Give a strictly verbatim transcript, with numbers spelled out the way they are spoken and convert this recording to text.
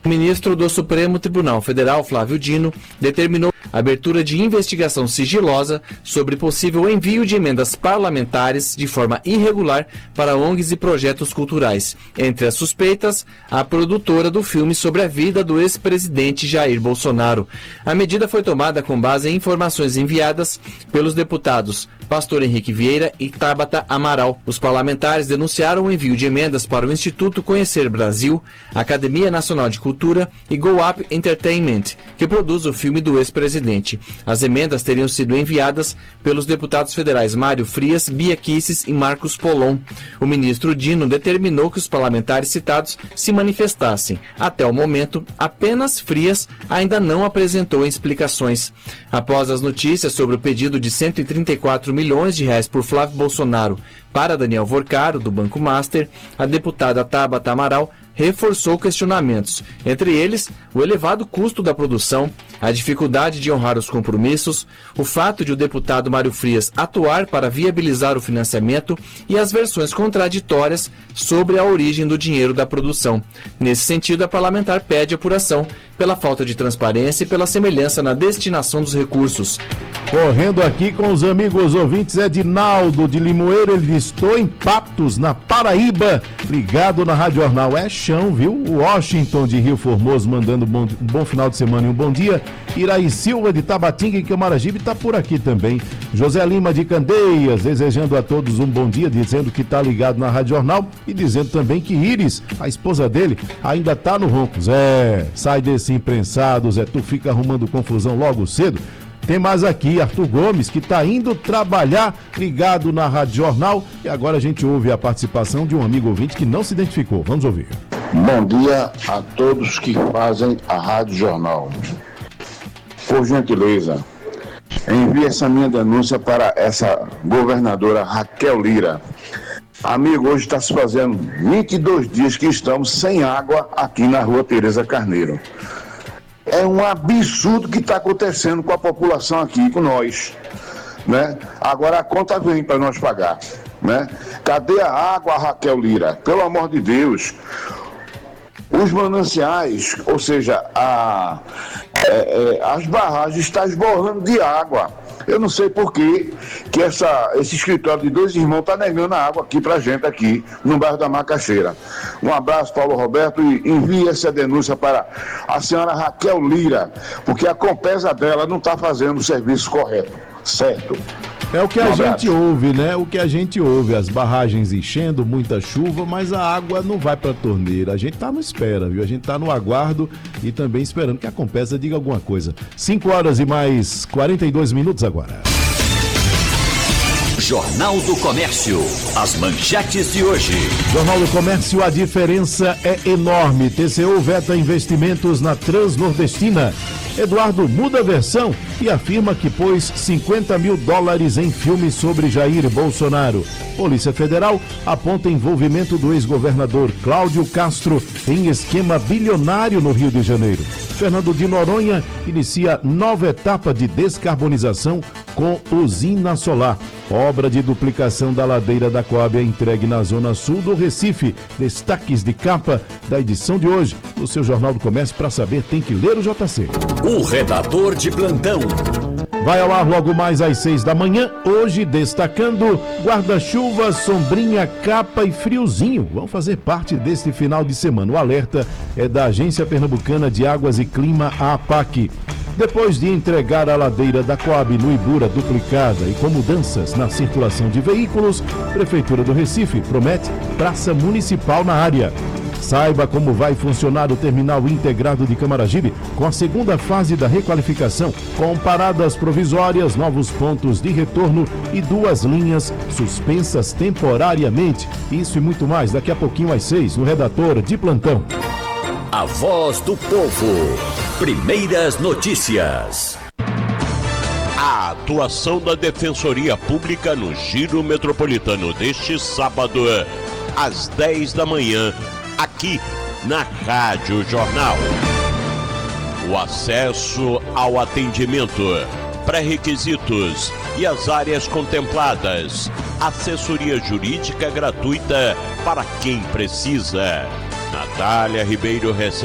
O ministro do Supremo Tribunal Federal, Flávio Dino, determinou a abertura de investigação sigilosa sobre possível envio de emendas parlamentares de forma irregular para O N Gs e projetos culturais. Entre as suspeitas, a produtora do filme sobre a vida do ex-presidente Jair Bolsonaro. A medida foi tomada com base em informações enviadas pelos deputados Pastor Henrique Vieira e Tabata Amaral. Os parlamentares denunciaram o envio de emendas para o Instituto Conhecer Brasil, Academia Nacional de Cultura e Go Up Entertainment, que produz o filme do ex-presidente. As emendas teriam sido enviadas pelos deputados federais Mário Frias, Bia Kicis e Marcos Polon. O ministro Dino determinou que os parlamentares citados se manifestassem. Até o momento, apenas Frias ainda não apresentou explicações. Após as notícias sobre o pedido de cento e trinta e quatro milhões de reais por Flávio Bolsonaro para Daniel Vorcaro, do Banco Master, a deputada Tabata Amaral reforçou questionamentos, entre eles o elevado custo da produção, a dificuldade de honrar os compromissos, o fato de o deputado Mário Frias atuar para viabilizar o financiamento e as versões contraditórias sobre a origem do dinheiro da produção. Nesse sentido, a parlamentar pede apuração pela falta de transparência e pela semelhança na destinação dos recursos. Correndo aqui com os amigos ouvintes, Edinaldo de Limoeiro, ele diz: estou em Patos, na Paraíba, ligado na Rádio Jornal. É chão, viu? O Washington de Rio Formoso mandando um bom, um bom final de semana e um bom dia. Iraí Silva de Tabatinga, em Camaragibe, está por aqui também. José Lima de Candeias, desejando a todos um bom dia, dizendo que está ligado na Rádio Jornal e dizendo também que Iris, a esposa dele, ainda está no ronco. Zé, sai desse imprensado, Zé, tu fica arrumando confusão logo cedo. Tem mais aqui, Arthur Gomes, que está indo trabalhar ligado na Rádio Jornal. E agora a gente ouve a participação de um amigo ouvinte que não se identificou. Vamos ouvir. Bom dia a todos que fazem a Rádio Jornal. Por gentileza, envie essa minha denúncia para essa governadora Raquel Lira. Amigo, hoje está se fazendo vinte e dois dias que estamos sem água aqui na rua Tereza Carneiro. É um absurdo que está acontecendo com a população aqui, com nós, né? Agora a conta vem para nós pagar, né? Cadê a água, Raquel Lira? Pelo amor de Deus. Os mananciais, ou seja, a, é, é, as barragens estão esborrando de água. Eu não sei por que, que essa, esse escritório de dois irmãos está negando a água aqui pra gente, aqui no bairro da Macaxeira. Um abraço, Paulo Roberto, e envie essa denúncia para a senhora Raquel Lira, porque a Compesa dela não está fazendo o serviço correto, certo? É o que a gente ouve, né? O que a gente ouve, as barragens enchendo, muita chuva, mas a água não vai para a torneira. A gente tá no espera, viu? A gente tá no aguardo e também esperando que a Compesa diga alguma coisa. cinco horas e mais quarenta e dois minutos agora. Jornal do Comércio. As manchetes de hoje. Jornal do Comércio, a diferença é enorme. T C U veta investimentos na Transnordestina. Eduardo muda a versão e afirma que pôs cinquenta mil dólares em filme sobre Jair Bolsonaro. Polícia Federal aponta envolvimento do ex-governador Cláudio Castro em esquema bilionário no Rio de Janeiro. Fernando de Noronha inicia nova etapa de descarbonização com usina solar. Obra de duplicação da ladeira da Coab é entregue na zona sul do Recife. Destaques de capa da edição de hoje no seu Jornal do Comércio. Para saber, tem que ler o J C. O redator de plantão. Vai ao ar logo mais às seis da manhã. Hoje destacando guarda-chuva, sombrinha, capa e friozinho. Vão fazer parte deste final de semana. O alerta é da Agência Pernambucana de Águas e Clima, a APAC. Depois de entregar a ladeira da Coab no Ibura duplicada e com mudanças na circulação de veículos, Prefeitura do Recife promete praça municipal na área. Saiba como vai funcionar o terminal integrado de Camaragibe com a segunda fase da requalificação, com paradas provisórias, novos pontos de retorno e duas linhas suspensas temporariamente. Isso e muito mais daqui a pouquinho às seis no Redator de Plantão. A voz do povo. Primeiras notícias. A atuação da Defensoria Pública no Giro Metropolitano deste sábado, às dez da manhã, aqui na Rádio Jornal. O acesso ao atendimento, pré-requisitos e as áreas contempladas. Assessoria jurídica gratuita para quem precisa. Natália Ribeiro recebe